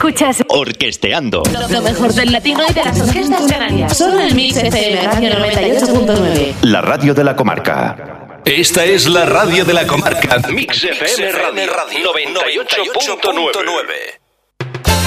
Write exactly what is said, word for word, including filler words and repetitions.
Escuchas Orquesteando. lo mejor del latino y de las orquestas canarias. Solo en Mix F M Radio noventa y ocho punto nueve. La radio de la comarca. Esta es la radio de la comarca. Mix F M Radio noventa y ocho punto nueve.